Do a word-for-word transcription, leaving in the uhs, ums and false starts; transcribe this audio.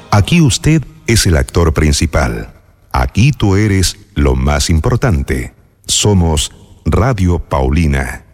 Aquí usted es el actor principal. Aquí tú eres lo más importante. Somos Radio Paulina.